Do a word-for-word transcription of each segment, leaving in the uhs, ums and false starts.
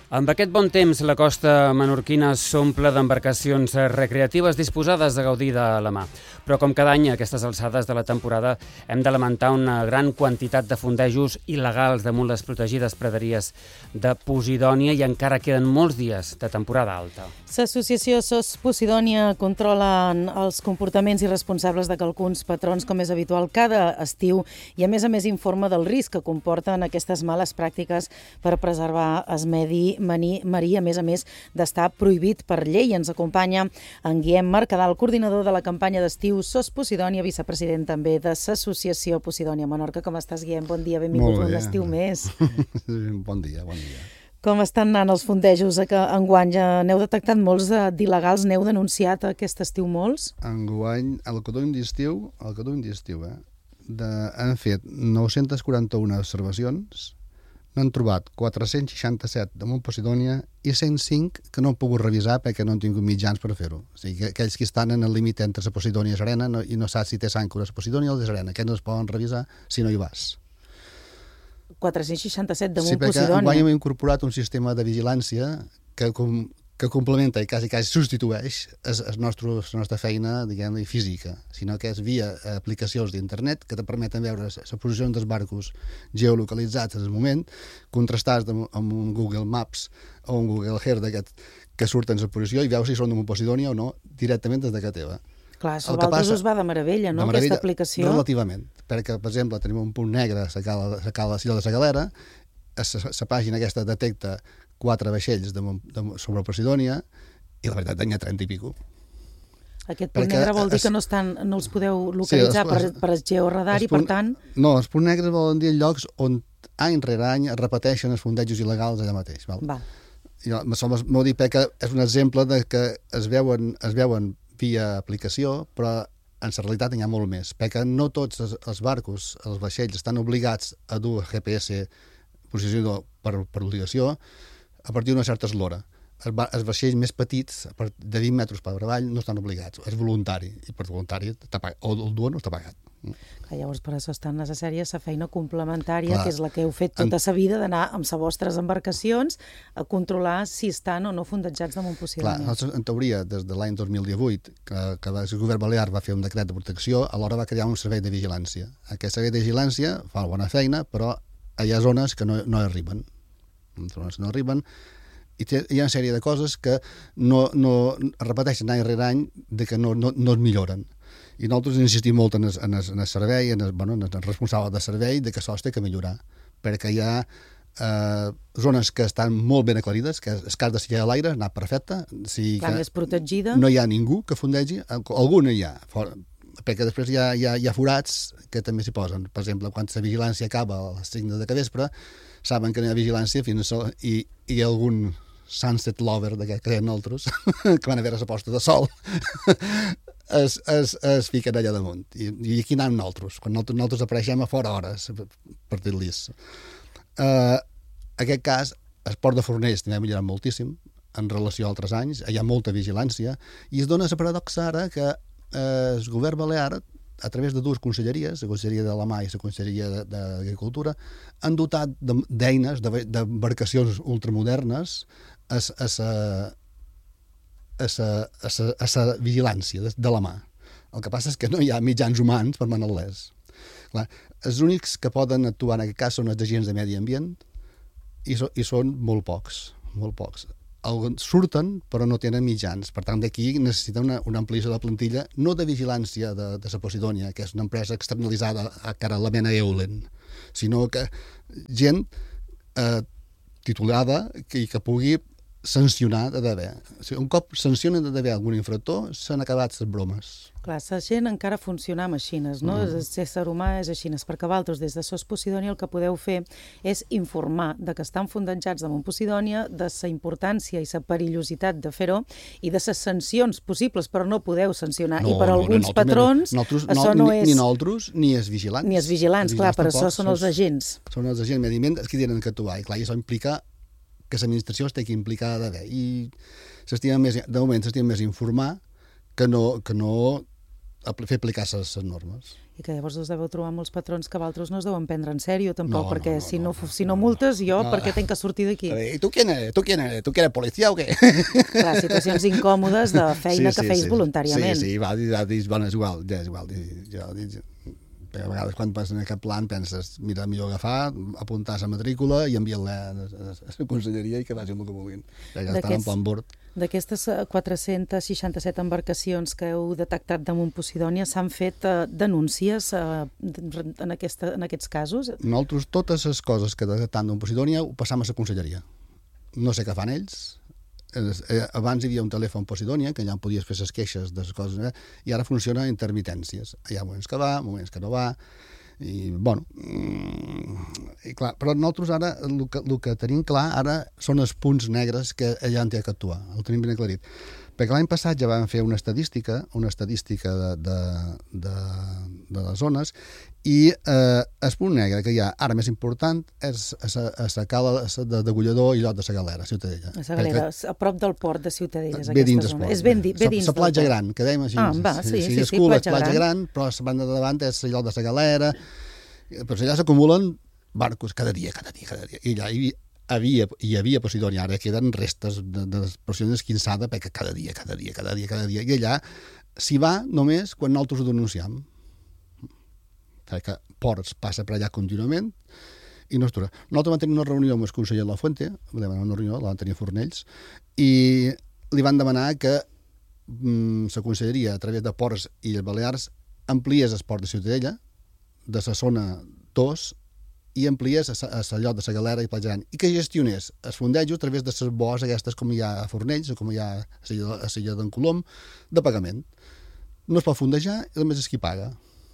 Amb aquest bon temps, la costa menorquina s'omple d'embarcacions recreatives disposades a gaudir de la mar. Però com cada any, a aquestes alçades de la temporada, hem de lamentar una gran quantitat de fondejos il·legals damunt les protegides praderies de Posidònia i encara queden molts dies de temporada alta. L'associació SOS Posidònia controla els comportaments irresponsables de alguns patrons, com és habitual cada estiu, i a més a més informa del risc que comporten aquestes males pràctiques per preservar el medi marí, a més a més d'estar prohibit per llei. Ens acompanya en Guillem Mercadal, coordinador de la campanya d'estiu SOS Posidònia, vicepresident també de l'Associació Posidònia Menorca. Com estàs, Guillem? Bon dia, benvingut a un estiu més. Bon dia, bon dia. Com estan anant els fondejos? Que enguany ja n'heu detectat molts d'il·legals, n'heu denunciat aquest estiu molts? Enguany, al Codony d'estiu, al Codony d'estiu, eh, de, han fet nou-centes quaranta-una observacions, n'han trobat quatre-cents seixanta-set de Montposidònia i cent cinc que no han pogut revisar perquè no han tingut mitjans per fer-ho. O sigui, que aquells que estan en el límit entre la Posidònia i la Serena no, i no saps si té s'àncora la Posidònia o la Serena, aquests no es poden revisar si no hi vas. quatre-cents seixanta-set de Sí, Montposidònia. perquè enguany hem incorporat un sistema de vigilància que, com, que complementa i quasi, quasi substitueix la nostra feina, diguem-ne, física, sinó que és via aplicacions d'internet que te permeten veure les posicions dels barcos geolocalitzats en el moment, contrastats amb un Google Maps o un Google Earth d'aquest que surten la posició i veus si són de Posidònia o no directament des de casa teva. Clar, a vosaltres us va de meravella, no?, aquesta aplicació. Relativament, perquè, per exemple, tenim un punt negre a la cala de la Galera, la pàgina aquesta detecta quatre vaixells de, de, sobre Posidònia i la veritat n'hi ha trenta i pico. Aquest punt negre vol dir que no, estan, no els podeu localitzar sí, es, per, per el georadar i per tant... No, els punts negres volen dir llocs on any rere any es repeteixen els fondejos il·legals allà mateix. Val? Val. M'ho dic perquè és un exemple de que es veuen, es veuen via aplicació, però en la realitat n'hi ha molt més, perquè no tots els, els barcos, els vaixells, estan obligats a dur G P S posició per, per obligació a partir d'una certa eslora. Els, els vaixells més petits, de vint metres per avall, no estan obligats, és voluntari, i per voluntari o el duen no està pagat. Clar, llavors, per això és tan necessària la feina complementària, clar, que és la que heu fet tota la vida, d'anar amb les vostres embarcacions a controlar si estan o no fondejats de Montposidònia. Clar, nosaltres, en teoria, des de l'any dos mil divuit, que, que el govern balear va fer un decret de protecció, alhora va crear un servei de vigilància. Aquest servei de vigilància fa bona feina, però hi ha zones que no, no arriben. Zones que no arriben, i hi ha una sèrie de coses que no, no es repeteixen any rere any de que no, no, no es milloren. I nosaltres insistim molt en el, en el, en el servei, en el, bueno, en el responsable de servei, de que això es té que millorar, perquè hi ha eh, zones que estan molt ben aclarides, que el cas de si hi ha l'aire ha anat perfecte. Si Clar, més protegida. No hi ha ningú que fondegi, alguna hi ha, fora, perquè després hi ha, hi ha, hi ha forats que també s'hi posen. Per exemple, quan la vigilància acaba a les cinc de cada vespre, saben que no hi ha vigilància fins a, i, i hi ha algun sunset lover d'aquest que deien nosaltres, que van a veure la posta de sol, es, es, es fiquen allà damunt. I, i aquí anem nosaltres, quan nosaltres, nosaltres apareixem a fora hores, per dir-los. Uh, en aquest cas, el port de Fornells també ha millorat moltíssim en relació a altres anys, hi ha molta vigilància, i es dona la paradoxa ara que eh, el govern balear, a través de dues conselleries, la Conselleria de la Mar i la Conselleria d'Agricultura, han dotat d'eines, d'embarcacions ultramodernes a la vigilància de la mar. El que passa és que no hi ha mitjans humans per manar-les. Els únics que poden actuar en aquest cas són els agents de medi ambient i, so, i són molt pocs, molt pocs. Alguns surten però no tenen mitjans, per tant d'aquí necessita una, una ampliació de la plantilla, no de vigilància de, de la Posidònia, que és una empresa externalitzada a cara a la mena Eulen, sinó que gent eh, titulada que, que pugui sancionar de d'haver. O sigui, un cop sancionen de d'haver algun infractor, s'han acabat les bromes. Clar, la gent encara funciona amb aixines, no? Mm. El ésser humà és aixines, perquè vosaltres des de SOS Posidònia el que podeu fer és informar de que estan fondejats de Montposidònia, de la importància i la perillositat de fer-ho i de les sancions possibles, però no podeu sancionar. No, I per no, alguns no, patrons nosaltres, això no, no ni, és... Ni nosaltres, ni els vigilants. Ni els vigilants, els vigilants clar, per això són els agents. Són els agents mediment els que tenen que actuar, i clar, i això implica que l'administració es té que implicar d'haver. I s'estima més, de moment s'estima més informar que no, que no fer aplicar les normes. I que llavors us deveu trobar molts patrons que vosaltres no es deuen prendre en sèrio, tampoc, No, perquè no, no, si no, no, si no no, multes, jo, no. per què tenc que sortir d'aquí? ¿Y tú quién eres? ¿Tú quién eres? ¿Tú quieres policía o qué? Clar, situacions incòmodes de feina que feis voluntàriament. Sí, sí, va, va, dir, bueno, és igual, ja és igual. Jo, jo, a vegades quan passes en aquest plan penses, mira, millor agafar, apuntar la matrícula i enviar-la a, a, a la conselleria i que facin el que vulguin. Ja, ja estan en plan bord. D'aquestes quatre-centes seixanta-set embarcacions que heu detectat damunt Posidònia, s'han fet eh, denúncies eh, en, aquesta, en aquests casos? Nosaltres totes les coses que detectam damunt Posidònia ho passam a la conselleria. No sé què fan ells. Eh, abans hi havia un telèfon Posidònia, que allà podies fer les queixes de les coses, eh? I ara funciona a intermitències. Hi ha moments que va, moments que no va, i, bueno, i clar, però nosaltres ara, el que, el que tenim clar ara són els punts negres que allà en té que actuar, el tenim ben aclarit. Perquè l'any passat ja vam fer una estadística, una estadística de, de, de, de les zones, i eh, el punt negre que hi ha ara més important és a la cala de degollador i lloc de la galera, Ciutadella. A la galera, a prop del port de Ciutadella, és ve aquesta dins zona. Esport. És ben, di, ve dins la platja gran, que dèiem així. Ah, va, sí, sí, sí, sí, sí, platja, platja, platja gran. gran, però a la banda de davant és el lloc de la galera, però allà s'acumulen barcos cada dia, cada dia, cada dia. I allà hi havia, hi havia Posidònia, ara queden restes de, de les porcions esquinçades, perquè cada dia, cada dia, cada dia, cada dia, i allà s'hi va només quan nosaltres ho denunciam. Perquè Ports passa per allà contínuament i no es tura. Nosaltres vam tenir una reunió amb el conseller de la Fuente, vam demanar una reunió, la van tenir a Fornells, i li van demanar que mm, la conselleria, a través de Ports i les Balears, ampliés el port de Ciutadella, de la zona dos, i ampliés a la lloc de la galera i platja gran, i que gestionés els fondejos a través de les boes aquestes com hi ha a Fornells o com hi ha a Sella d'en Colom, de pagament. No es pot fondejar i només és qui paga.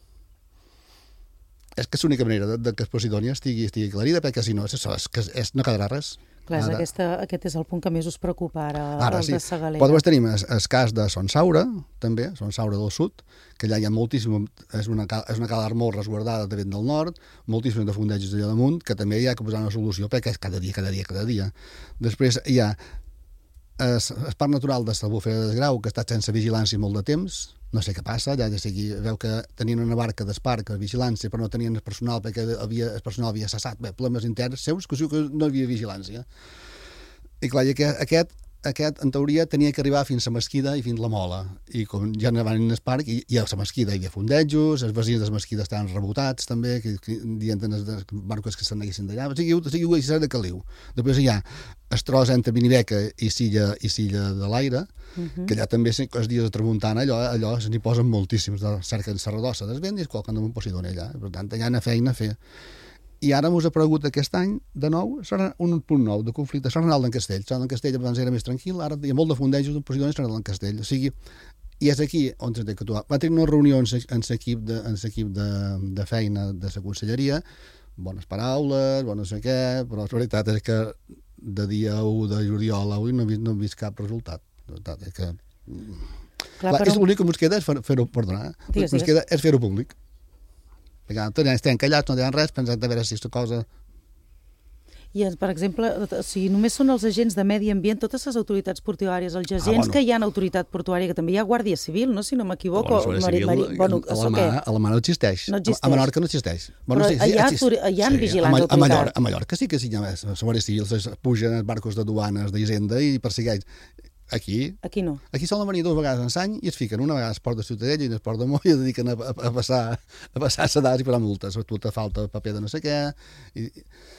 És que és l'única manera de, de que Posidònia estigui, estigui aclarida, perquè si no, és, és, és, és, no quedarà res. Clar, ara, aquesta, aquest és el punt que més us preocupa ara, ara el sí. de la galera. Però després tenim el, el cas de Son Saura, també, Son Saura del Sud, que allà hi ha moltíssim, és una, és una cala molt resguardada de vent del nord, moltíssims de fondejos allà damunt, que també hi ha que posar una solució, perquè és cada dia, cada dia, cada dia. Després hi ha el, el parc natural de l'Albufera de Grau, que ha estat sense vigilància molt de temps, no sé què passa, ja de seguir, veu que tenien una barca d'esparc a vigilància, però no tenien el personal perquè havia, el personal havia cessat, bé, problemes interns seus, que no hi havia vigilància. I clar, i aquest, aquest, aquest, en teoria, tenia que arribar fins a Mesquida i fins a la Mola, i com ja no van en l'esparc, i, i a la Mesquida hi havia fondejos, els veïns de la Mesquida estaven rebotats també, que, que dient els barcos que se'n anessin d'allà, o sigui, o sigui, o sigui, de caliu. Després hi ha el tros entre Minibeca i Silla, i Silla de l'Aire, uh-huh. que allà també els dies de tramuntana allò, allò se n'hi posen moltíssims, de cerca en Serradossa des vent i es col·loquen damunt Posidònia allà, per tant allà hi ha feina a fer. I ara m'us ha aparegut aquest any, de nou, serà un punt nou de conflicte, Sant Renal d'en Castell. Sant Renal d'en Castell abans era més tranquil, ara hi ha molt de fondejos de Posidònia i Sant Renal d'en Castell. O sigui, i és aquí on s'ha d'actuar. Va tenir una reunió en l'equip de, de, de feina de la conselleria, bones paraules, bon no sé què, però la veritat és que de dia u de juliol a avui no he vist, no he vist cap resultat. La veritat és que... Clar, Clar, però... és l'únic que ens queda és fer-ho, fer perdona, eh? Digues, ens queda és fer-ho públic. Perquè estem callats, no diuen res, pensant a veure si aquesta cosa... I, per exemple, si només són els agents de medi ambient, totes les autoritats portuàries, els agents ah, bueno. que hi ha en autoritat portuària, que també hi ha Guàrdia Civil, no? Si no m'equivoco. Bueno, Civil, mari, bueno, a l'Alemà no existeix. No existeix. A Menorca no existeix. Bueno, Però sí, hi ha, sí, hi ha sí, vigilants a, d'autoritat. A Mallorca, a Mallorca sí que sí, la Guàrdia Civil pugen els barcos de duanes d'Hisenda i persegueix. Aquí, aquí no. Aquí solen venir dues vegades en l'any i es fiquen una vegada al port de Ciutadella i al port de Moll i es dediquen a, a, a passar a passar sedats i posar multes. Tu te falta paper de no sé què. I...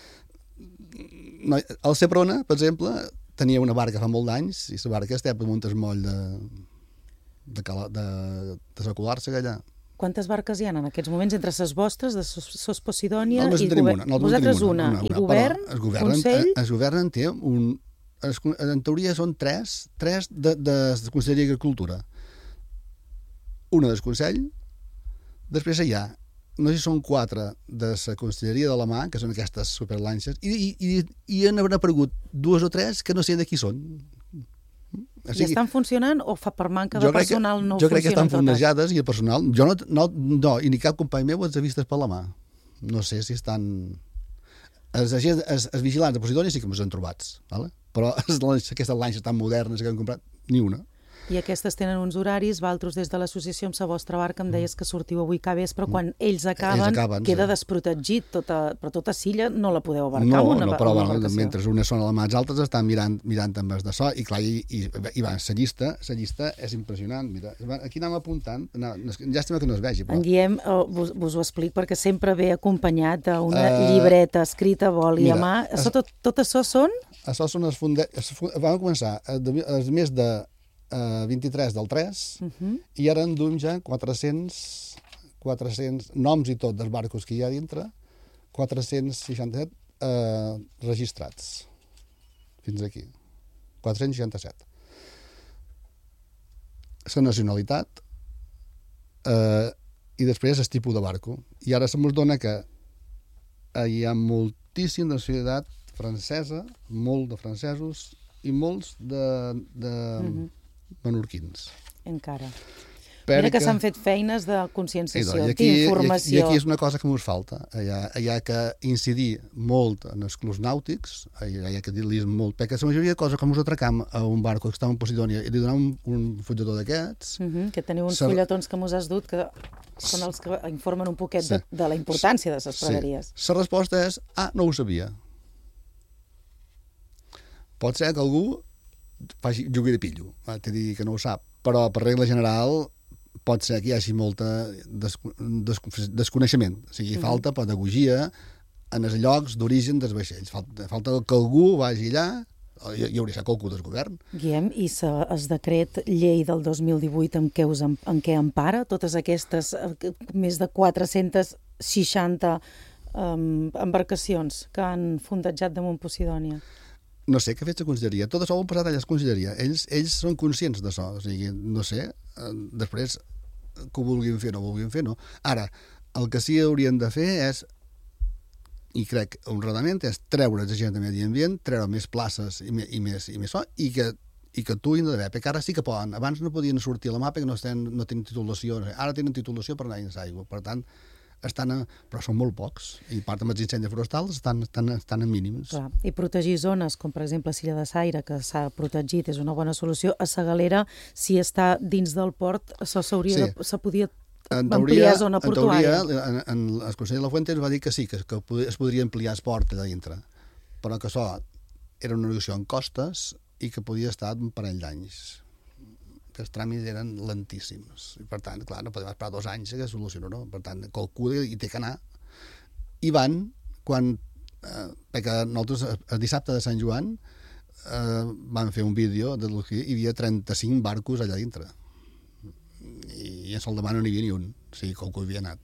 No, el Seprona, per exemple, tenia una barca fa molt d'anys i la barca estava damunt el moll de de, de, de, de secular-se allà. Quantes barques hi ha en aquests moments entre les vostres, de Sos Posidònia no, i govern? Vosaltres una, una, una, i govern, el govern, Consell... El govern té un... En teoria són tres, tres de, de, de Conselleria d'Agricultura. Una del Consell, després hi ha, no sé si són quatre de la Conselleria de la Mà, que són aquestes superlanxes, i, i, i, i han aparegut dues o tres que no sé de qui són. O sigui, I estan funcionant o fa per manca de personal que, no jo funcionen totes? Jo crec que estan fondejades i el personal... Jo no, no, no, i ni cap company meu els ha vistes per la mà. No sé si estan... Els, els, els vigilants de Posidònia sí que ens han trobats, ¿vale? Però les, aquestes lanxes tan modernes que han comprat, ni una. I aquestes tenen uns horaris, valtros des de l'associació amb la vostra barca em deies que sortiu avui cada vespre, quan ells acaben, ells acaben queda sí. desprotegit, tota, però tota Silla no la podeu abarcar no, amb una, no, però una bueno, embarcació. mentre unes són a la mà, els altres estan mirant, mirant amb els de so, i clar, i, i, i va, la llista, la llista és impressionant, mira, aquí anem apuntant, no, llàstima que no es vegi, però... En Guillem, uh, vos, vos ho explic, perquè sempre ve acompanyat d'una uh, llibreta escrita a boli mira, a mà. Això, tot, tot això són? Això són els fundets... Vam començar el mes de uh, vint-i-tres del tres uh -huh. i ara en duim ja quatre-cents, quatre-cents noms i tot dels barcos que hi ha dintre, quatre-cents seixanta-set uh, registrats. Fins aquí. quatre-cents seixanta-set. La nacionalitat uh, i després el tipus de barco. I ara se'ns dona que hi ha moltíssim de societat francesa, molt de francesos i molts de, de mm-hmm. menorquins. Encara. Perquè... Mira que s'han fet feines de conscienciació, I d'informació. I aquí és una cosa que ens falta. Hi ha, hi ha que incidir molt en els clubs nàutics, hi ha que dir-los molt, perquè la majoria de coses, com us atracam a un barco que està en Posidònia i li donem un, un fulletó d'aquests... Mm-hmm, que teniu uns ser... fulletons que mos has dut que són els que informen un poquet sí. de, de la importància de les praderies. Sí. La resposta és, ah, no ho sabia. Pot ser que algú faci jugui de pillo, t'he dit que no ho sap, però per regla general pot ser que hi hagi molta des, des, desconeixement, o sigui, mm-hmm. falta pedagogia en els llocs d'origen dels vaixells, falta, falta que algú vagi allà, hi, hi hauria de ser qualcú del govern. Guillem, i el decret llei del dos mil divuit en què, us, en què empara totes aquestes més de quatre-cents seixanta um, embarcacions que han fondejat damunt Posidònia? No sé què ha fet la conselleria. Tot això ho han passat allà a la conselleria. Ells, ells són conscients d'això. O sigui, no sé, després que ho vulguin fer, no ho vulguin fer, no. Ara, el que sí haurien de fer és, i crec honradament, és treure la gent de medi ambient, treure més places i, me, i més i més so, i que, i que actuïn d'haver, perquè ara sí que poden. Abans no podien sortir a la mà perquè no, estem, no tenen titulació. Ara tenen titulació per anar dins l'aigua. Per tant, estan a, però són molt pocs, i part amb els incendis forestals estan, estan, estan en mínims. Clar. I protegir zones, com per exemple Silla de Saire, que s'ha protegit, és una bona solució. A la Galera, si està dins del port, això s'hauria sí. de, se podia en teoria, ampliar zona portuària. En teoria, en, en, el conseller de la Fuente va dir que sí, que, que es podria ampliar el port allà dintre, però que això era una negociació en costes i que podia estar un parell d'anys. Que els tràmits eren lentíssims. I per tant, clar, no podem esperar dos anys que es solucioni, no? Per tant, qualcú hi té que anar. I van, quan... Eh, perquè nosaltres, el dissabte de Sant Joan, eh, vam fer un vídeo de lo que hi havia trenta-cinc barcos allà dintre. I en Soldemà no n'hi havia ni un. O sigui, qualcú hi havia anat.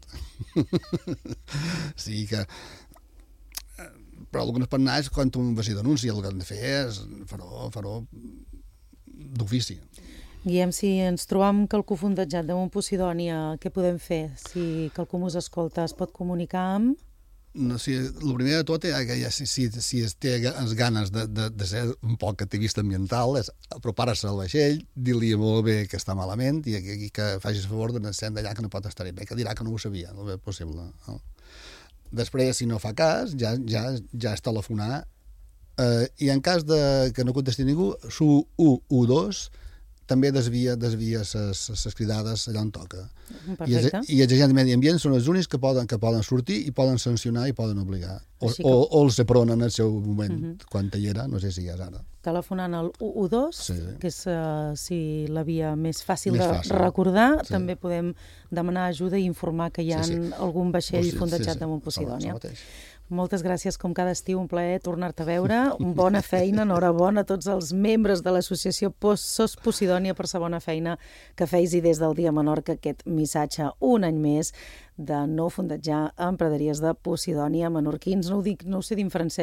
O sigui que... Però el que no es pot anar és quan un va ser denúncia, el que han de fer és faró, faró d'ofici. Guillem, si ens trobam qualcú fondejat damunt Posidònia, què podem fer? Si qualcú mos escolta, es pot comunicar amb... No, si, el primer de tot, eh, que si, si, si es té les ganes de, de, de ser un poc activista ambiental, és apropar-se al vaixell, dir-li molt bé que està malament i, i que faci el favor d'anar d'allà que no pot estar bé, que dirà que no ho sabia, el bé possible. No? Després, si no fa cas, ja, ja, ja és telefonar, eh, i en cas de que no contesti ningú, su u u dos també desvia desvia les cridades allà on toca. Perfecte. I, i els agents de medi ambient són els únics que poden, que poden sortir i poden sancionar i poden obligar. O, que... o, o els apronen en el seu moment, uh-huh. quan hi era, no sé si és ara. Telefonant al u u dos, sí. que és uh, si la via més fàcil més de fàcil. recordar, sí. també podem demanar ajuda i informar que hi ha sí, sí. algun vaixell sí, fondejat sí, sí. damunt Posidònia. Moltes gràcies, com cada estiu, un plaer tornar-te a veure. Bona feina, enhorabona a tots els membres de l'associació SOS Posidònia per la bona feina que feis i des del Dia Menorca aquest missatge un any més de no fondejar en praderies de Posidònia. Menorquins, no ho dic, no ho sé dir en francès,